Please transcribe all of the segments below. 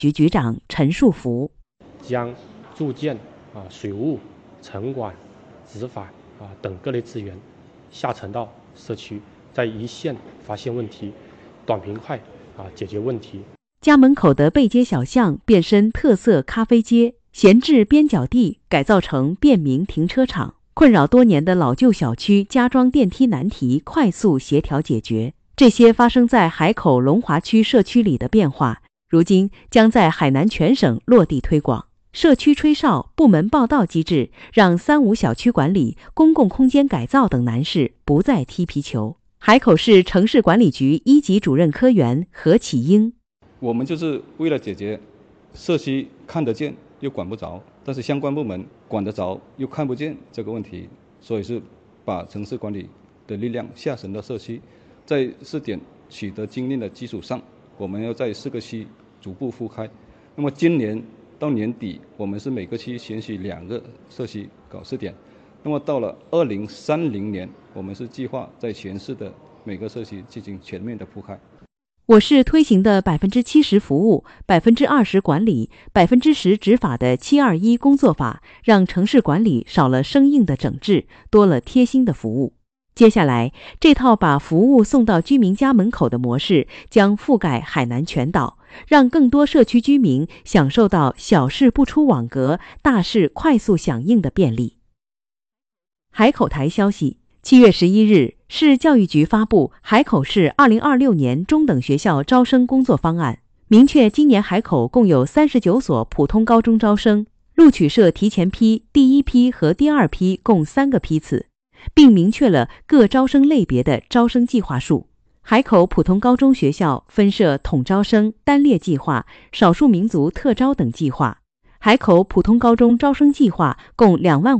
局局长陈树福将住建、水务、城管、执法等各类资源下沉到社区，在一线发现问题，短平快解决问题。 家门口的背街小巷变身特色咖啡街，闲置边角地改造成便民停车场，困扰多年的老旧小区加装电梯难题快速协调解决。这些发生在海口龙华区社区里的变化，如今将在海南全省落地推广。社区吹哨、部门报到机制，让3无小区管理、公共空间改造等难事不再踢皮球。海口市城市管理局1级主任科员何启英： 我们就是为了解决社区看得见又管不着，但是相关部门管得着又看不见这个问题，所以是把城市管理的力量下沉到社区，在试点取得经验的基础上，我们要在4个区逐步覆盖。那么今年到年底，我们是每个区选取2个社区搞试点。那么到了2030年，我们是计划在全市的每个社区进行全面的覆盖。 我市推行的70%服务、20%管理、10%执法的721工作法，让城市管理少了生硬的整治，多了贴心的服务。接下来，这套把服务送到居民家门口的模式将覆盖海南全岛，让更多社区居民享受到小事不出网格、大事快速响应的便利。海口台消息，7月11日，市教育局发布海口市2026年中等学校招生工作方案，明确今年海口共有39所普通高中招生，录取设提前批、第一批和第二批共3个批次，并明确了各招生类别的招生计划数。海口普通高中学校分设统招生、单列计划、少数民族特招等计划。海口普通高中招生计划共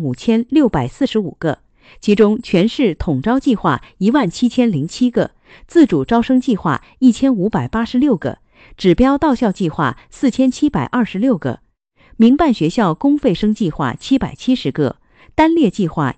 25645个，其中全市统招计划17007个，自主招生计划1586个，指标到校计划4726个，民办学校公费生计划770个，单列计划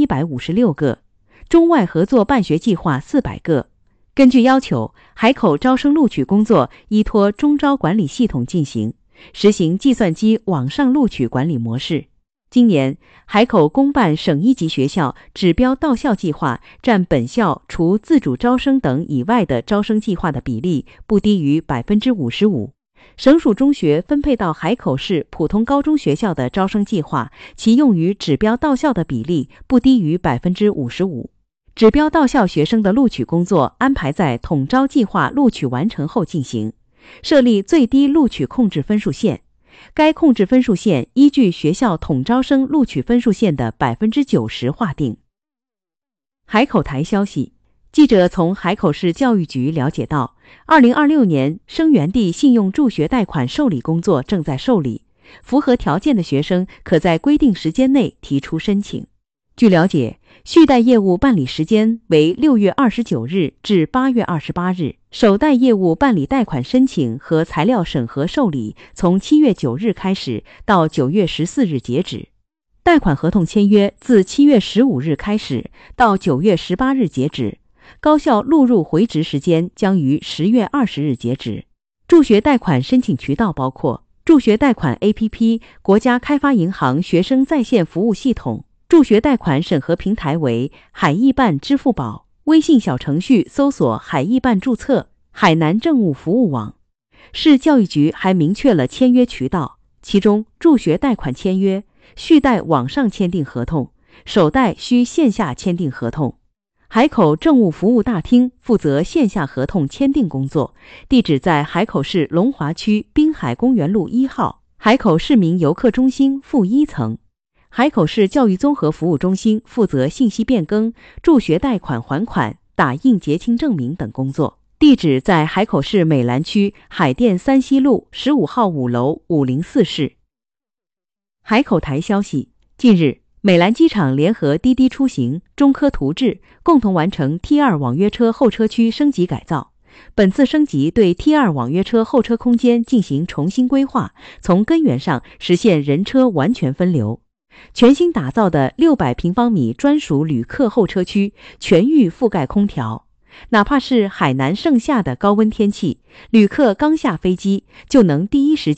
1156个，中外合作办学计划400个。根据要求，海口招生录取工作依托中招管理系统进行，实行计算机网上录取管理模式。今年，海口公办省1级学校指标到校计划占本校除自主招生等以外的招生计划的比例不低于 55%。省属中学分配到海口市普通高中学校的招生计划，其用于指标到校的比例不低于 55%。指标到校学生的录取工作安排在统招计划录取完成后进行，设立最低录取控制分数线，该控制分数线依据学校统招生录取分数线的 90% 划定。海口台消息，记者从海口市教育局了解到，2026年生源地信用助学贷款受理工作正在受理，符合条件的学生可在规定时间内提出申请。据了解，续贷业务办理时间为6月29日至8月28日，首贷业务办理贷款申请和材料审核受理从7月9日开始到9月14日截止。贷款合同签约自7月15日开始到9月18日截止，高校录入回执时间将于10月20日截止。助学贷款申请渠道包括助学贷款 APP、国家开发银行学生在线服务系统，助学贷款审核平台为海易办支付宝，微信小程序搜索海易办注册，海南政务服务网。市教育局还明确了签约渠道，其中助学贷款签约，续贷网上签订合同，首贷需线下签订合同。海口政务服务大厅负责线下合同签订工作，地址在海口市龙华区滨海公园路1号，海口市民游客中心负1层。海口市教育综合服务中心负责信息变更、助学贷款还款、打印结清证明等工作，地址在海口市美兰区海淀3西路15号5楼504室。海口台消息，近日，美兰机场联合滴滴出行、中科图智共同完成 T2 网约车候车区升级改造。本次升级对 T2 网约车候车空间进行重新规划，从根源上实现人车完全分流。全新打造的600平方米专属旅客候车区全域覆盖空调，哪怕是海南盛夏的高温天气，旅客刚下飞机就能第一时间